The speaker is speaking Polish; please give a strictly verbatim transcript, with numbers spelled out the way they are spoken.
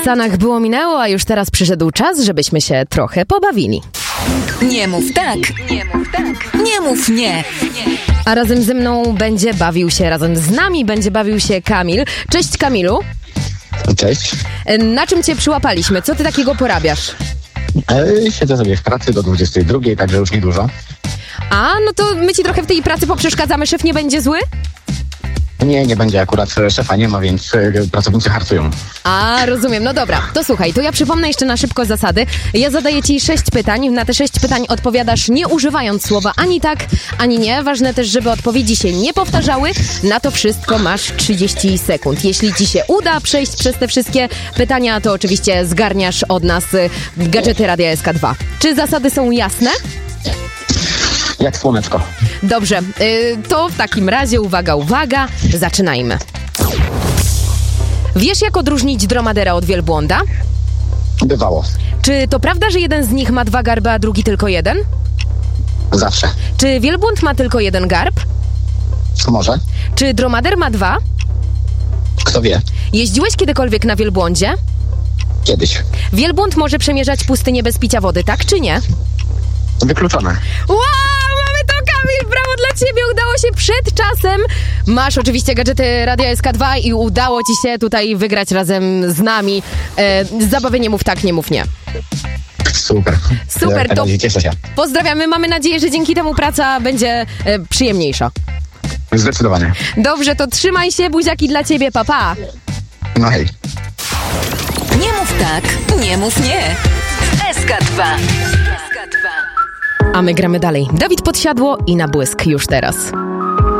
Stanach było minęło, a już teraz przyszedł czas, żebyśmy się trochę pobawili. Nie mów tak, nie mów tak, nie mów nie. A razem ze mną będzie bawił się, razem z nami będzie bawił się Kamil. Cześć Kamilu. Cześć. Na czym cię przyłapaliśmy? Co ty takiego porabiasz? E, siedzę sobie w pracy do dwudziestej drugiej, także już niedużo. A, no to my ci trochę w tej pracy poprzeszkadzamy, szef nie będzie zły? Nie, nie będzie akurat szefa, nie ma, więc e, pracownicy harcują. A, rozumiem. No dobra, to słuchaj, to ja przypomnę jeszcze na szybko zasady. Ja zadaję ci sześć pytań. Na te sześć pytań odpowiadasz nie używając słowa ani tak, ani nie. Ważne też, żeby odpowiedzi się nie powtarzały. Na to wszystko masz trzydzieści sekund. Jeśli ci się uda przejść przez te wszystkie pytania, to oczywiście zgarniasz od nas y, gadżety Radia S K dwa. Czy zasady są jasne? Jak słoneczko. Dobrze, y, to w takim razie uwaga, uwaga, zaczynajmy. Wiesz, jak odróżnić dromadera od wielbłąda? Bywało. Czy to prawda, że jeden z nich ma dwa garby, a drugi tylko jeden? Zawsze. Czy wielbłąd ma tylko jeden garb? Może? Czy dromader ma dwa? Kto wie? Jeździłeś kiedykolwiek na wielbłądzie? Kiedyś. Wielbłąd może przemierzać pustynię bez picia wody, tak czy nie? Wykluczone. Wow, mamy to, Kamil! Brawo dla ciebie, udało się przed czasem. Masz oczywiście gadżety Radia S K dwa i udało ci się tutaj wygrać razem z nami. E, zabawienie mów tak, nie mów nie. Super. Super, to Ja cieszę się. pozdrawiamy. Mamy nadzieję, że dzięki temu praca będzie e, przyjemniejsza. Zdecydowanie. Dobrze, to trzymaj się, buziaki dla ciebie, pa, pa. No hej. Nie mów tak, nie mów nie. S K dwa. S K dwa. A my gramy dalej. Dawid Podsiadło i Na błysk już teraz.